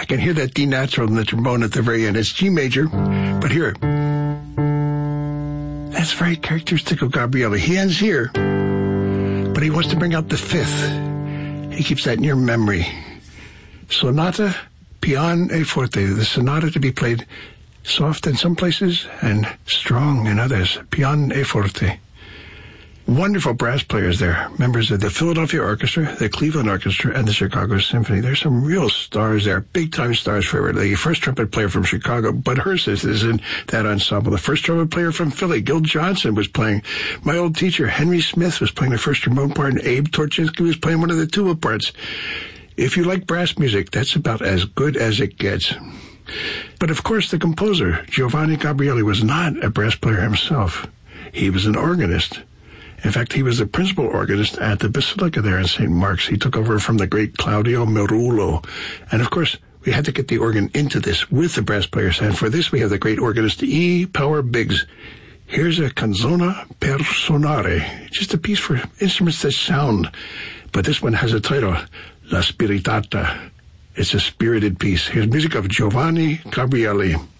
can hear that D natural in the trombone at the very end. It's G major, but here, that's very characteristic of Gabrieli. He ends here, but he wants to bring out the fifth. He keeps that in your memory. Sonata piano forte, the sonata to be played soft in some places and strong in others. Piano forte. Wonderful brass players there, members of the Philadelphia Orchestra, the Cleveland Orchestra, and the Chicago Symphony. There's some real stars there, big-time stars for the first trumpet player from Chicago. Bud Hurst is in that ensemble. The first trumpet player from Philly, Gil Johnson, was playing. My old teacher, Henry Smith, was playing the first trombone part, and Abe Torchinsky was playing one of the tuba parts. If you like brass music, that's about as good as it gets. But of course, the composer, Giovanni Gabrieli, was not a brass player himself. He was an organist. In fact, he was the principal organist at the Basilica there in St. Mark's. He took over from the great Claudio Merulo. And of course, we had to get the organ into this with the brass players. And for this, we have the great organist E. Power Biggs. Here's a canzona per suonare, just a piece for instruments that sound. But this one has a title, La Spiritata. It's a spirited piece. Here's music of Giovanni Gabrieli.